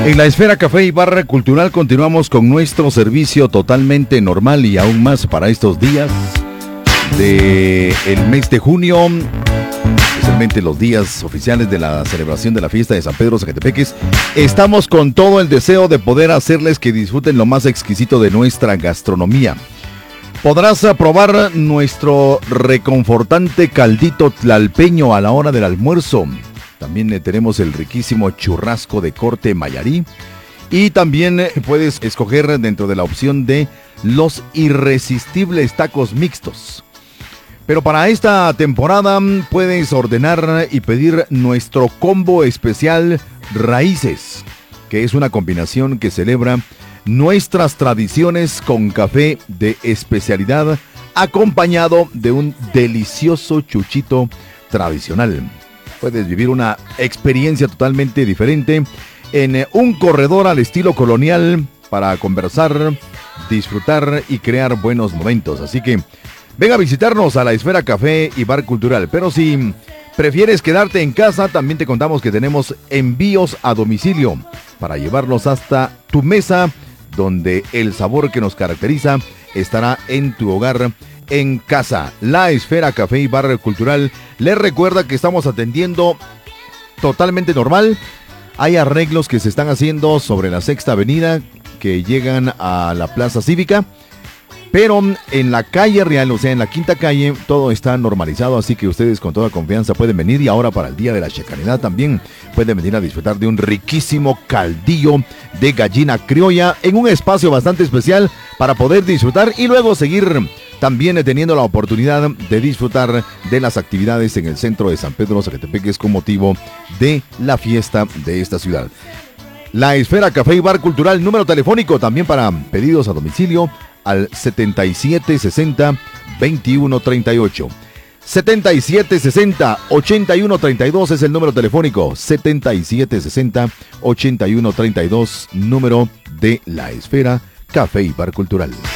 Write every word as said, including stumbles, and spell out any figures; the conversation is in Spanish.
En la Esfera Café y Bar Cultural continuamos con nuestro servicio totalmente normal y aún más para estos días del mes de junio, especialmente los días oficiales de la celebración de la fiesta de San Pedro Zacatepeques. Estamos con todo el deseo de poder hacerles que disfruten lo más exquisito de nuestra gastronomía. Podrás probar nuestro reconfortante caldito tlalpeño a la hora del almuerzo. También eh, tenemos el riquísimo churrasco de corte mayarí. Y también eh, puedes escoger dentro de la opción de los irresistibles tacos mixtos. Pero para esta temporada puedes ordenar y pedir nuestro combo especial Raíces, que es una combinación que celebra nuestras tradiciones con café de especialidad acompañado de un delicioso chuchito tradicional. Puedes vivir una experiencia totalmente diferente en un corredor al estilo colonial para conversar, disfrutar y crear buenos momentos. Así que ven a visitarnos a la Esfera Café y Bar Cultural. Pero si prefieres quedarte en casa, también te contamos que tenemos envíos a domicilio para llevarlos hasta tu mesa, donde el sabor que nos caracteriza estará en tu hogar, en casa. La Esfera Café y Bar Cultural les recuerda que estamos atendiendo totalmente normal. Hay arreglos que se están haciendo sobre la Sexta Avenida que llegan a la Plaza Cívica, pero en la calle real, o sea, en la quinta calle, todo está normalizado, así que ustedes con toda confianza pueden venir. Y ahora para el Día de la Checanidad también pueden venir a disfrutar de un riquísimo caldillo de gallina criolla en un espacio bastante especial para poder disfrutar y luego seguir también teniendo la oportunidad de disfrutar de las actividades en el centro de San Pedro Zacatepeques con motivo de la fiesta de esta ciudad. La Esfera Café y Bar Cultural, número telefónico también para pedidos a domicilio al setenta y siete sesenta, veintiuno treinta y ocho. setenta y siete sesenta, ochenta y uno treinta y dos es el número telefónico. setenta y siete sesenta, ochenta y uno treinta y dos, número de la Esfera Café y Bar Cultural.